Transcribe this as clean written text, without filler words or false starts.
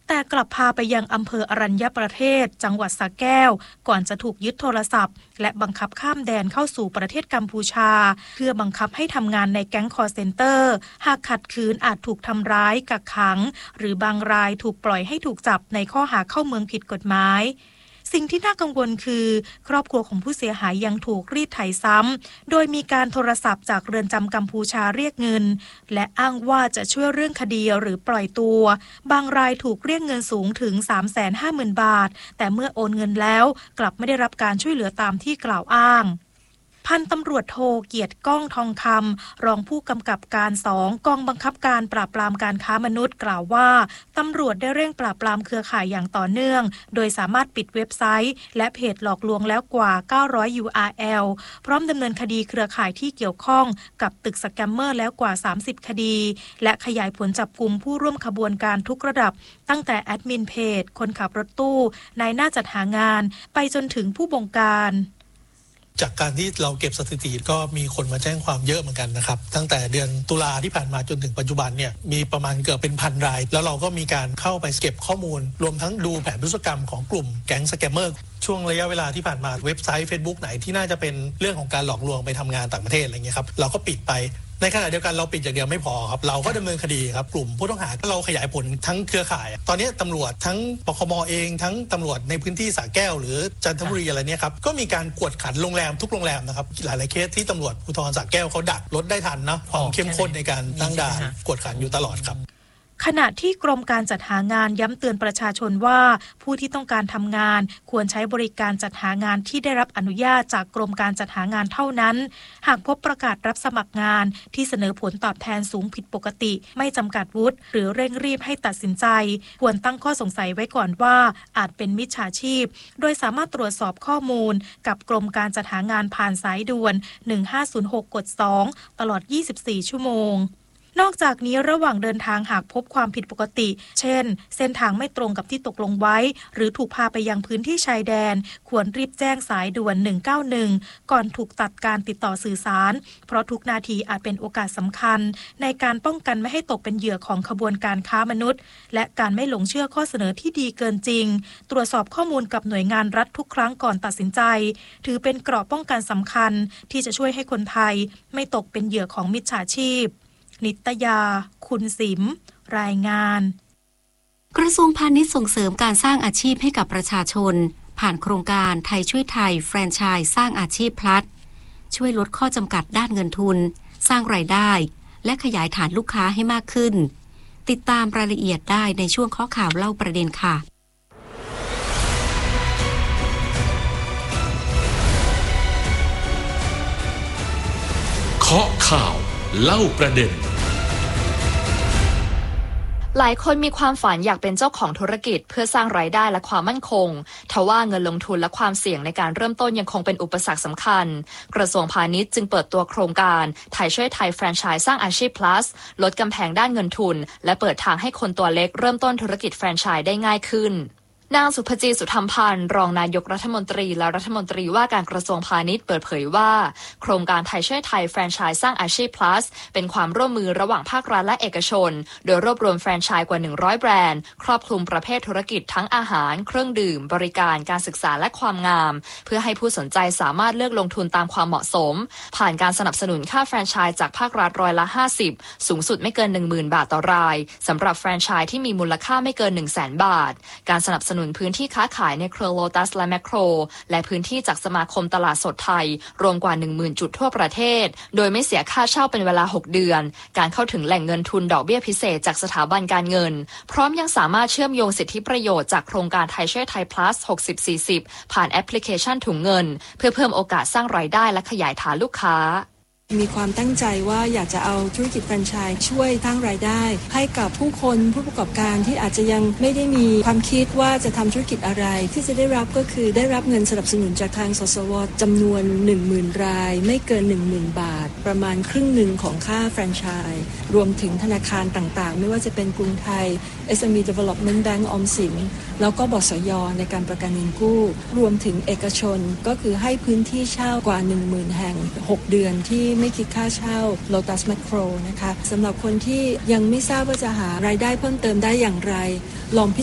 แต่กลับพาไปยังอำเภออรัญญประเทศจังหวัดสระแก้วก่อนจะถูกยึดโทรศัพท์และบังคับข้ามแดนเข้าสู่ประเทศกัมพูชาเพื่อบังคับให้ทำงานในแก๊งคอลเซ็นเตอร์หากขัดขืนอาจถูกทำร้ายกักขังหรือบางรายถูกปล่อยให้ถูกจับในข้อหาเข้าเมืองผิดกฎหมายสิ่งที่น่ากังวลคือครอบครัวของผู้เสียหายยังถูกรีดไถซ้ำโดยมีการโทรศัพท์จากเรือนจำกัมพูชาเรียกเงินและอ้างว่าจะช่วยเรื่องคดีหรือปล่อยตัวบางรายถูกเรียกเงินสูงถึง 350,000 บาทแต่เมื่อโอนเงินแล้วกลับไม่ได้รับการช่วยเหลือตามที่กล่าวอ้างพันตำรวจโทเกียรติก้องทองคำรองผู้กำกับการ2กองบังคับการปราบปรามการค้ามนุษย์กล่าวว่าตำรวจได้เร่งปราบปรามเครือข่ายอย่างต่อเนื่องโดยสามารถปิดเว็บไซต์และเพจหลอกลวงแล้วกว่า900 URL พร้อมดำเนินคดีเครือข่ายที่เกี่ยวข้องกับตึกสแกมเมอร์แล้วกว่า30คดีและขยายผลจับกุมผู้ร่วมขบวนการทุกระดับตั้งแต่แอดมินเพจคนขับรถตู้นายหน้าจัดหางานไปจนถึงผู้บงการจากการที่เราเก็บสถิติก็มีคนมาแจ้งความเยอะเหมือนกันนะครับตั้งแต่เดือนตุลาที่ผ่านมาจนถึงปัจจุบันเนี่ยมีประมาณเกือบเป็นพันรายแล้วเราก็มีการเข้าไปเก็บข้อมูลรวมทั้งดูแผนพฤติกรรมของกลุ่มแก๊งสแกมเมอร์ช่วงระยะเวลาที่ผ่านมาเว็บไซต์ Facebook ไหนที่น่าจะเป็นเรื่องของการหลอกลวงไปทำงานต่างประเทศอะไรเงี้ยครับเราก็ปิดไปในขณะเดียวกันเราปิดอย่างเดียวไม่พอครับเราก็ดำเนินคดีครับกลุ่มผู้ต้องหาเราขยายผลทั้งเครือข่ายตอนนี้ตำรวจทั้งปคม.เองทั้งตำรวจในพื้นที่สระแก้วหรือจันทบุรีอะไรเนี่ยครับก็มีการกวดขันโรงแรมทุกโรงแรมนะครับหลายๆเคสที่ตำรวจภูธรสระแก้วเขาดักรถได้ทันนะความเข้มข้นในการตั้งด่านกวดขันอยู่ตลอดครับขณะที่กรมการจัดหางานย้ำเตือนประชาชนว่าผู้ที่ต้องการทำงานควรใช้บริการจัดหางานที่ได้รับอนุญาตจากกรมการจัดหางานเท่านั้นหากพบประกาศรับสมัครงานที่เสนอผลตอบแทนสูงผิดปกติไม่จำกัดวุฒิหรือเร่งรีบให้ตัดสินใจควรตั้งข้อสงสัยไว้ก่อนว่าอาจเป็นมิจฉาชีพโดยสามารถตรวจสอบข้อมูลกับกรมการจัดหางานผ่านสายด่วน1506กด2ตลอด24ชั่วโมงนอกจากนี้ระหว่างเดินทางหากพบความผิดปกติเช่นเส้นทางไม่ตรงกับที่ตกลงไว้หรือถูกพาไปยังพื้นที่ชายแดนควรรีบแจ้งสายด่วน191ก่อนถูกตัดการติดต่อสื่อสารเพราะทุกนาทีอาจเป็นโอกาสสำคัญในการป้องกันไม่ให้ตกเป็นเหยื่อของขบวนการค้ามนุษย์และการไม่หลงเชื่อข้อเสนอที่ดีเกินจริงตรวจสอบข้อมูลกับหน่วยงานรัฐทุกครั้งก่อนตัดสินใจถือเป็นเกราะป้องกันสำคัญที่จะช่วยให้คนไทยไม่ตกเป็นเหยื่อของมิจฉาชีพนิตยาคุณสิมรายงานกระทรวงพาณิชย์ส่งเสริมการสร้างอาชีพให้กับประชาชนผ่านโครงการไทยช่วยไทยแฟรนไชส์สร้างอาชีพพลัสช่วยลดข้อจำกัดด้านเงินทุนสร้างรายได้และขยายฐานลูกค้าให้มากขึ้นติดตามรายละเอียดได้ในช่วงข้อข่าวเล่าประเด็นค่ะข้อข่าวเล่าประเด็นหลายคนมีความฝันอยากเป็นเจ้าของธุรกิจเพื่อสร้างรายได้และความมั่นคงทว่าเงินลงทุนและความเสี่ยงในการเริ่มต้นยังคงเป็นอุปสรรคสำคัญกระทรวงพาณิชย์จึงเปิดตัวโครงการไทยช่วยไทยแฟรนไชส์สร้างอาชีพ plus ลดกำแพงด้านเงินทุนและเปิดทางให้คนตัวเล็กเริ่มต้นธุรกิจแฟรนไชส์ได้ง่ายขึ้นนางสุภจีสุธรรมพันธ์รองนายกรัฐมนตรีและรัฐมนตรีว่าการกระทรวงพาณิชย์เปิดเผยว่าโครงการไทยช่วยไทยแฟรนไชส์สร้างอาชีพ plus เป็นความร่วมมือระหว่างภาครัฐและเอกชนโดยรวบรวมแฟรนไชส์กว่า100แบรนด์ครอบคลุมประเภทธุรกิจทั้งอาหารเครื่องดื่มบริการการศึกษาและความงามเพื่อให้ผู้สนใจสามารถเลือกลงทุนตามความเหมาะสมผ่านการสนับสนุนค่าแฟรนไชส์จากภาครัฐ50%สูงสุดไม่เกิน 10,000 บาทต่อรายสำหรับแฟรนไชส์ที่มีมูลค่าไม่เกิน 100,000 บาทการสนับสนุนพื้นที่ค้าขายในเครือโลตัสและแมคโครและพื้นที่จากสมาคมตลาดสดไทยรวมกว่า 10,000 จุดทั่วประเทศโดยไม่เสียค่าเช่าเป็นเวลา6เดือนการเข้าถึงแหล่งเงินทุนดอกเบี้ยพิเศษจากสถาบันการเงินพร้อมยังสามารถเชื่อมโยงสิทธิประโยชน์จากโครงการไทยช่วยไทย plus 60-40ผ่านแอปพลิเคชันถุงเงินเพื่อเพิ่มโอกาสสร้างรายได้และขยายฐานลูกค้ามีความตั้งใจว่าอยากจะเอาธุรกิจแฟรนไชส์ช่วยสร้างรายได้ให้กับผู้คนผู้ประกอบการที่อาจจะยังไม่ได้มีความคิดว่าจะทำธุรกิจอะไรที่จะได้รับก็คือได้รับเงินสนับสนุนจากทางสสวจำนวน 10,000 รายไม่เกิน 10,000 บาทประมาณครึ่งหนึ่งของค่าแฟรนไชส์รวมถึงธนาคารต่างๆไม่ว่าจะเป็นกรุงไทย SME Development Bank ออมสินแล้วก็บสย.ในการประกันเงินกู้รวมถึงเอกชนก็คือให้พื้นที่เช่ากว่า 10,000 แห่ง6เดือนที่ไม่คิดค่าเช่า Lotus Macro นะคะสำหรับคนที่ยังไม่ทราบว่าจะหารายได้เพิ่มเติมได้อย่างไรลอง